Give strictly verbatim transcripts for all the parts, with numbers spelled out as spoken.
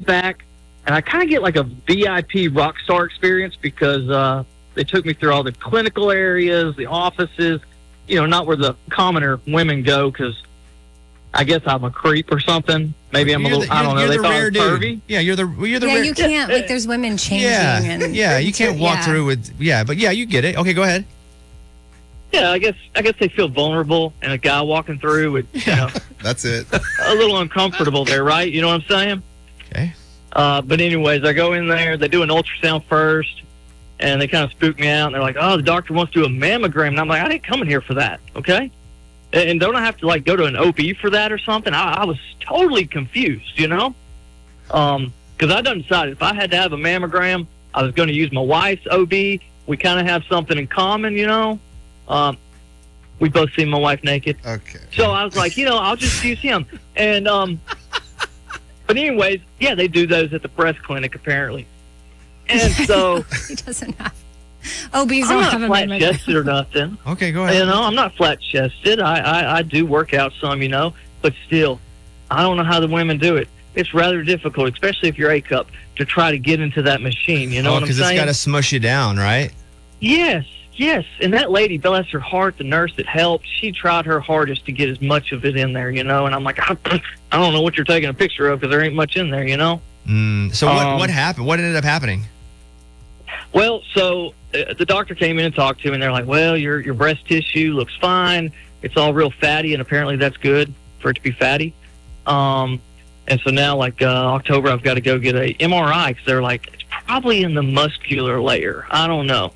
back, and I kind of get like a V I P rock star experience because uh, they took me through all the clinical areas, the offices, you know, not where the commoner women go because I guess I'm a creep or something. Maybe I'm You're a little, the, I don't know, you're they the thought rare I was dude. pervy. Yeah, you're the you're the Yeah, rare. you can't. Like, there's women changing. yeah, and yeah, you can't walk yeah. through with. Yeah, but yeah, you get it. Okay, go ahead. Yeah, I guess I guess they feel vulnerable, and a guy walking through would, you know, That's it. a little uncomfortable there, right? You know what I'm saying? Okay. Uh, but anyways, I go in there, they do an ultrasound first, and they kind of spook me out, and they're like, oh, the doctor wants to do a mammogram. And I'm like, I didn't come in here for that, okay? And, and don't I have to, like, go to an O B for that or something? I, I was totally confused, you know? Um, because I done decided if I had to have a mammogram, I was going to use my wife's O B. We kind of have something in common, you know? Um, we both seen my wife naked. Okay. So I was like, you know, I'll just use him. And, um, but anyways, yeah, they do those at the breast clinic, apparently. And so He doesn't have. O Bs I'm don't not have a flat mammogram. chested or nothing. Okay, go ahead. You know, I'm not flat chested. I, I, I do work out some, you know, but still, I don't know how the women do it. It's rather difficult, especially if you're A cup, to try to get into that machine. You know oh, what I'm because it's saying? got to smush you down, right? Yes, yes. And that lady, bless her heart, the nurse that helped, she tried her hardest to get as much of it in there, you know. And I'm like, I, I don't know what you're taking a picture of because there ain't much in there, you know. Mm, so what Um, what happened? What ended up happening? Well, so uh, the doctor came in and talked to me, and they're like, well, your your breast tissue looks fine. It's all real fatty, and apparently that's good for it to be fatty. Um, and so now, like, uh, October, I've got to go get a M R I because they're like, it's probably in the muscular layer. I don't know.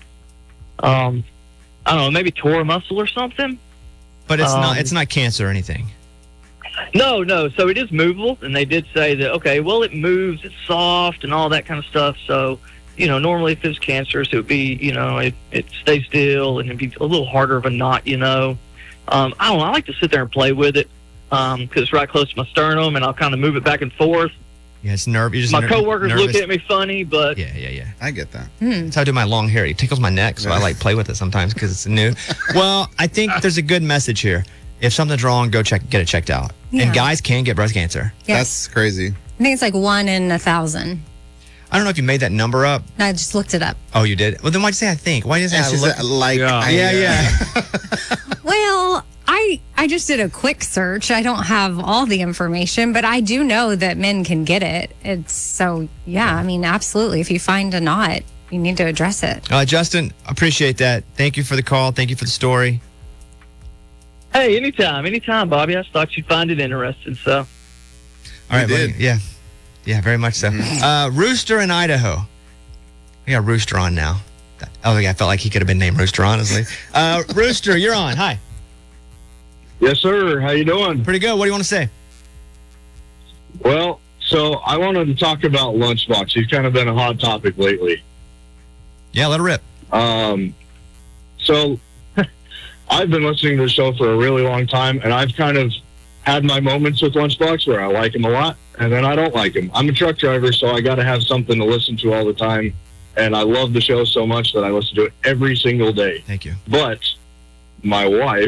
Um, I don't know, maybe tore a muscle or something. But it's not um, it's not cancer or anything. No, no. So it is movable, and they did say that, okay, well, it moves, it's soft, and all that kind of stuff. So, you know, normally if it's cancerous, it would be, you know, it, it stays still, and it'd be a little harder of a knot, you know. Um, I don't know. I like to sit there and play with it because um, it's right close to my sternum, and I'll kind of move it back and forth. Yeah, it's nerve. You're just My ner- coworkers nervous. look at me funny, but Yeah, yeah, yeah. I get that. That's how I do my long hair. It tickles my neck, so I like play with it sometimes because it's new. Well, I think there's a good message here. If something's wrong, go check, get it checked out. Yeah. And guys can get breast cancer. Yeah. That's crazy. I think it's like one in a thousand. I don't know if you made that number up. I just looked it up. Oh, you did. Well, then why'd you say I think? Why did you say And I she look? said, like, Yeah. I, Yeah, uh, yeah. Well, I I just did a quick search. I don't have all the information, but I do know that men can get it. It's so yeah. I mean, absolutely. If you find a knot, you need to address it. Uh, Justin, appreciate that. Thank you for the call. Thank you for the story. hey, anytime, anytime, Bobby. I just thought you'd find it interesting, so. All right, did. buddy. Yeah. Yeah, very much so. Uh, Rooster in Idaho. We got Rooster on now. Oh, yeah, I felt like he could have been named Rooster, honestly. Uh, Rooster, you're on. Hi. Yes, sir. How you doing? Pretty good. What do you want to say? Well, so I wanted to talk about Lunchbox. He's kind of been a hot topic lately. Yeah, let it rip. Um, so I've been listening to the show for a really long time, and I've kind of had my moments with Lunchbox where I like him a lot, and then I don't like him. I'm a truck driver, so I got to have something to listen to all the time, and I love the show so much that I listen to it every single day. Thank you. But my wife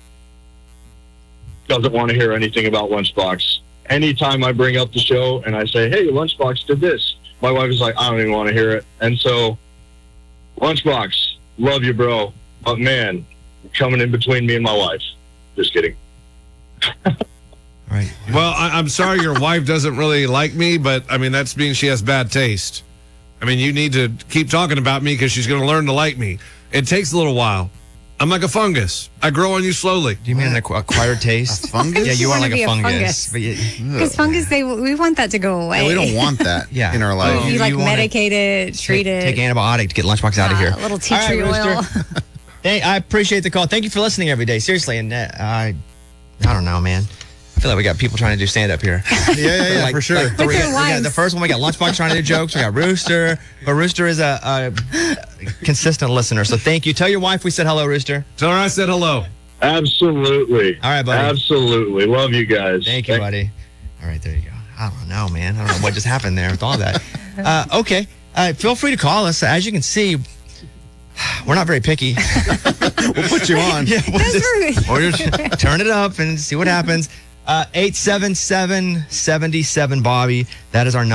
doesn't want to hear anything about Lunchbox. Anytime I bring up the show and I say, hey, Lunchbox did this, my wife is like, I don't even want to hear it. And so, Lunchbox, love you, bro. But man, you're coming in between me and my wife. Just kidding. All right. Well, I, I'm sorry your wife doesn't really like me, but I mean, that's means she has bad taste. I mean, you need to keep talking about me because she's going to learn to like me. It takes a little while. I'm like a fungus. I grow on you slowly. Do you mean an acqu- acquired taste? A fungus? Yeah, you You are wanna like be a a fungus. fungus. But you, Because fungus, they we want that to go away. Yeah, we don't want that Yeah. in our Oh, life. You, You- like you wanna medicate it, treat take, it. take antibiotic to get Lunchbox out of here. A little tea All right, tree oil. Rooster. Hey, I appreciate the call. Thank you for listening every day. Seriously, and uh, I, I don't know, man. I feel like we got people trying to do stand up here. Yeah, yeah, yeah, Like- for sure. like three- With their we got wives. the first one, we got Lunchbox trying to do jokes. We got Rooster, but Rooster is a, a consistent listener. So thank you. Tell your wife we said hello, Rooster. Tell her I said hello. Absolutely. All right, buddy. Absolutely. Love you guys. Thank you, buddy. All right, there you go. I don't know, man. I don't know what just happened there with all that. Uh, okay. Uh, feel free to call us. As you can see, we're not very picky. We'll put you on. Yeah, we'll That's just, rude. or just turn it up and see what happens. Uh, eight seven seven, seven seven, Bobby. That is our number.